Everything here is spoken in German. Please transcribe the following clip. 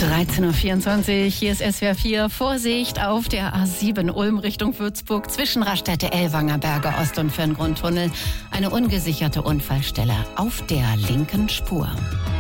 13.24 Uhr, hier ist SWR 4. Vorsicht auf der A7 Ulm Richtung Würzburg zwischen Raststätte Ellwangerberger Ost- und Ferngrundtunnel. Eine ungesicherte Unfallstelle auf der linken Spur.